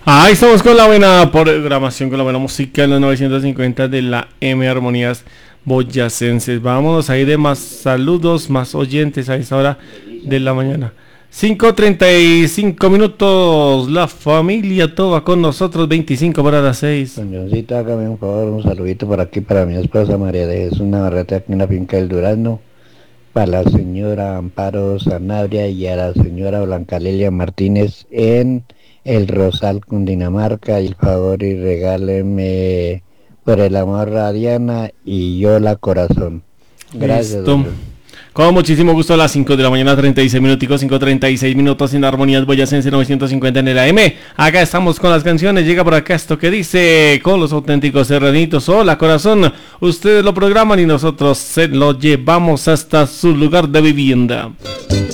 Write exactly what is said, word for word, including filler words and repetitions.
Ahí estamos con la buena programación, con la buena música en los novecientos cincuenta de la M Armonías Boyacenses. Vámonos ahí de más saludos, más oyentes a esta hora de la mañana. cinco treinta y cinco minutos, la familia toda con nosotros, veinticinco para las seis. Doñoncita, hágame un favor, un saludito por aquí para mi esposa María de Jesús Navarrete aquí en la finca del Durazno, para la señora Amparo Sanabria y a la señora Blanca Lilia Martínez en El Rosal, Cundinamarca, y el favor y regálenme por el amor a Diana y yo la corazón. Gracias. Listo. Con muchísimo gusto a las cinco de la mañana, treinta y seis minuticos, cinco treinta y seis minutos en Armonías Boyacense novecientos cincuenta en el A M. Acá estamos con las canciones, llega por acá esto que dice, con los auténticos serranitos, hola corazón, ustedes lo programan y nosotros se lo llevamos hasta su lugar de vivienda.